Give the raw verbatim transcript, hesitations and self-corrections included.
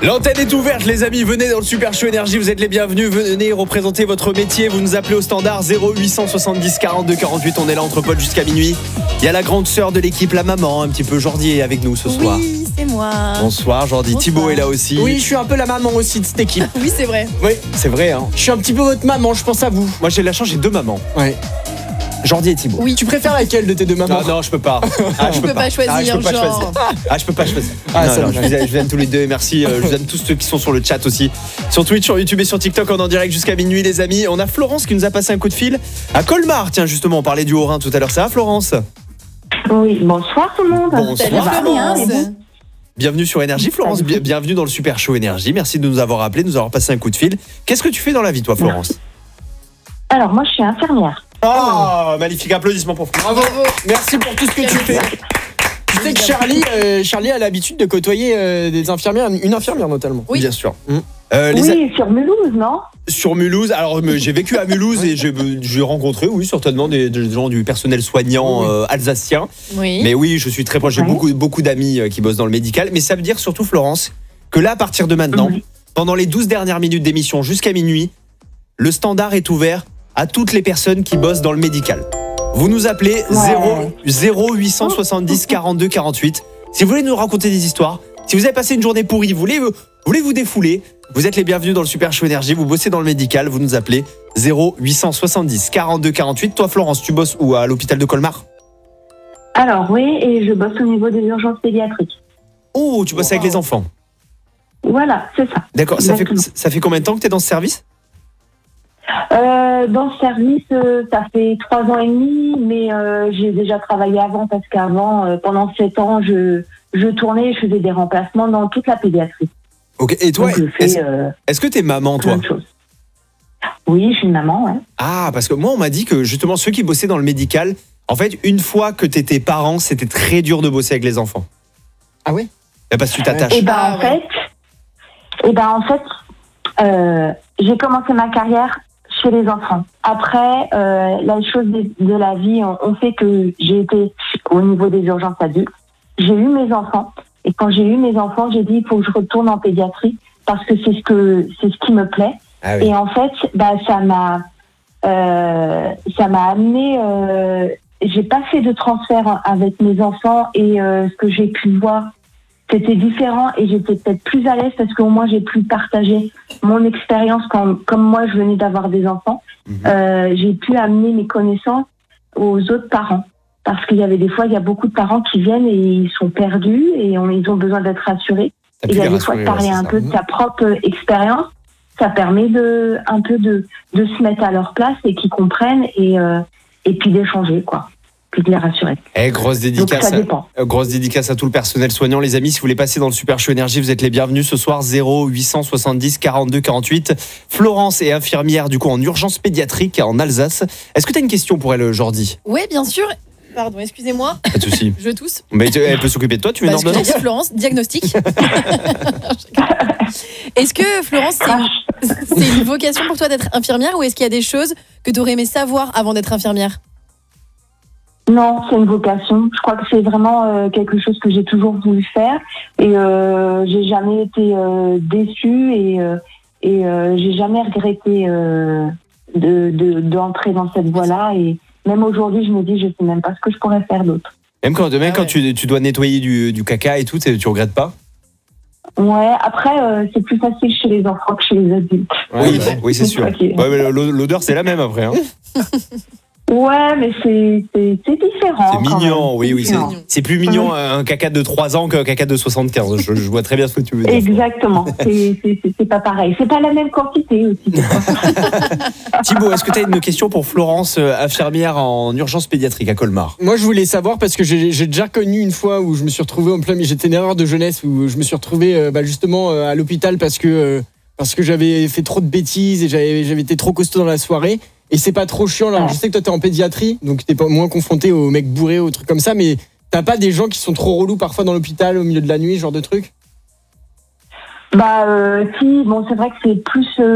L'antenne est ouverte les amis, venez dans le Super Show Énergie, vous êtes les bienvenus, venez représenter votre métier, vous nous appelez au standard zéro huit cent soixante-dix quarante-deux quarante-huit, on est là entre potes jusqu'à minuit. Il y a la grande sœur de l'équipe, la maman, un petit peu Jordi est avec nous ce soir. Oui, c'est moi. Bonsoir Jordi, Bonsoir. Thibaut est là aussi. Oui, je suis un peu la maman aussi de cette équipe. Oui, c'est vrai. Oui, c'est vrai hein. Je suis un petit peu votre maman, je pense à vous. Moi j'ai de la chance, j'ai deux mamans. Ouais. Jordi et Thibaut. Oui. Tu préfères laquelle de tes deux mamans? Ah non, je peux pas. Ah, Je peux pas choisir, Ah, je peux pas genre. choisir. Ah, je peux pas choisir. Ah, non, ça non, va. je, vous aime, je vous aime tous les deux et merci. Euh, je vous aime tous ceux qui sont sur le chat aussi. Sur Twitch, sur YouTube et sur TikTok, on est en direct jusqu'à minuit, les amis. On a Florence qui nous a passé un coup de fil à Colmar. Tiens, justement, on parlait du Haut-Rhin tout à l'heure. Ça va, Florence? Oui, bonsoir tout le monde. Bonsoir. Salut Ça va bien, Florence. et vous? Bienvenue sur Énergie, Florence. Bien- bienvenue dans le Super Show Énergie. Merci de nous avoir appelé, de nous avoir passé un coup de fil. Qu'est-ce que tu fais dans la vie, toi, Florence? Alors, moi, je suis infirmière. Oh, magnifique applaudissement pour Florence. Bravo. Merci pour tout ce que tu fais. Tu sais que Charlie, euh, Charlie a l'habitude de côtoyer euh, des infirmières, une infirmière notamment. Oui. Bien sûr. Mm. Euh, les Oui, sur Mulhouse, non? Sur Mulhouse, alors euh, j'ai vécu à Mulhouse et j'ai, j'ai rencontré, oui, certainement des, des gens du personnel soignant Oui. euh, alsacien. Oui. Mais oui, je suis très proche, j'ai Ouais. beaucoup, beaucoup d'amis euh, qui bossent dans le médical. Mais ça veut dire surtout, Florence, que là, à partir de maintenant, Oui. pendant les douze dernières minutes d'émission jusqu'à minuit, le standard est ouvert à toutes les personnes qui bossent dans le médical. Vous nous appelez Ouais. zéro huit cent soixante-dix quarante-deux quarante-huit. Si vous voulez nous raconter des histoires, si vous avez passé une journée pourrie, vous voulez, vous voulez vous défouler, vous êtes les bienvenus dans le Super Show Énergie, vous bossez dans le médical, vous nous appelez zéro huit cent soixante-dix quarante-deux quarante-huit. Toi Florence, tu bosses où? À l'hôpital de Colmar? Alors, oui, et je bosse au niveau des urgences pédiatriques. Oh, tu bosses avec les enfants. Voilà, c'est ça. D'accord, ça fait, Exactement. ça fait combien de temps que tu es dans ce service? Euh, dans ce service, euh, ça fait trois ans et demi, mais euh, j'ai déjà travaillé avant parce qu'avant, euh, pendant sept ans, je, je tournais, je faisais des remplacements dans toute la pédiatrie. Ok, et toi, Donc, je est-ce, fais euh, est-ce que t'es maman toi? plein de choses. Oui, je suis une maman, ouais. Ah, parce que moi on m'a dit que justement ceux qui bossaient dans le médical, en fait une fois que t'étais parent, c'était très dur de bosser avec les enfants. Ah ouais? Eh, Parce que tu Ah ouais. t'attaches. Et ben Ah, en ouais. fait, et ben en fait, euh, j'ai commencé ma carrière chez les enfants. Après, euh, la chose de, de la vie ont, ont fait que j'ai été au niveau des urgences adultes. J'ai eu mes enfants et quand j'ai eu mes enfants, j'ai dit il faut que je retourne en pédiatrie parce que c'est ce que c'est ce qui me plaît. Ah oui. Et en fait, bah ça m'a euh, ça m'a amené. Euh, j'ai pas fait de transfert avec mes enfants et euh, ce que j'ai pu voir, c'était différent et j'étais peut-être plus à l'aise parce qu'au moins j'ai pu partager mon expérience quand, comme moi je venais d'avoir des enfants. Mhm. Euh, j'ai pu amener mes connaissances aux autres parents parce qu'il y avait des fois il y a beaucoup de parents qui viennent et ils sont perdus et on, ils ont besoin d'être rassurés. T'as Et il pu y a les des fois de rassurer, parler ouais, un c'est peu ça. de sa propre expérience, ça permet de un peu de de se mettre à leur place et qu'ils comprennent et euh, et puis d'échanger quoi, puis de les rassurer. Eh, grosse Donc dédicace. ça dépend. Euh, Grosse dédicace à tout le personnel soignant, les amis. Si vous voulez passer dans le Super Show Énergie, vous êtes les bienvenus ce soir. Zéro huit cent soixante-dix quarante-deux quarante-huit. Florence est infirmière du coup en urgence pédiatrique en Alsace. Est-ce que tu as une question pour elle, Jordi? Oui, bien sûr. Pardon, excusez-moi, Pas de souci. je tousse. Mais tu- elle peut s'occuper de toi. Tu veux une Parce que j'allais ordonnance? dire Florence, diagnostic. Est-ce que Florence, c'est une, c'est une vocation pour toi d'être infirmière ou est-ce qu'il y a des choses que tu aurais aimé savoir avant d'être infirmière? Non, c'est une vocation. Je crois que c'est vraiment euh, quelque chose que j'ai toujours voulu faire et euh, j'ai jamais été euh, déçue et euh, et euh, j'ai jamais regretté euh, de, de d'entrer dans cette voie-là et même aujourd'hui je me dis je sais même pas ce que je pourrais faire d'autre. Même quand, même Ah quand ouais. tu, tu dois nettoyer du, du caca et tout, tu tu regrettes pas? Ouais, après euh, c'est plus facile chez les enfants que chez les adultes. Oui, ouais. oui, c'est sûr. Ok. Ouais, mais l'o- l'odeur c'est la même après. Hein. Ouais, mais c'est c'est c'est différent. C'est quand mignon, même. oui, oui. C'est, différent. c'est plus mignon un caca de trois ans qu'un caca de soixante-quinze. Je, je vois très bien ce que tu veux dire. Exactement, c'est c'est c'est- c'est pas pareil. C'est pas la même quantité aussi. Thibaut, est-ce que tu as une question pour Florence, euh, infirmière en urgence pédiatrique à Colmar? Moi, je voulais savoir parce que j'ai j'ai déjà connu une fois où je me suis retrouvé en plein, mais j'étais une erreur de jeunesse où je me suis retrouvé euh, bah, justement euh, à l'hôpital parce que euh, parce que j'avais fait trop de bêtises et j'avais j'avais été trop costaud dans la soirée. Et c'est pas trop chiant. Alors, Ouais. je sais que toi, t'es en pédiatrie, donc t'es pas moins confronté aux mecs bourrés, aux trucs comme ça, mais t'as pas des gens qui sont trop relous parfois dans l'hôpital au milieu de la nuit, ce genre de truc? Bah euh, si, bon c'est vrai que c'est plus euh,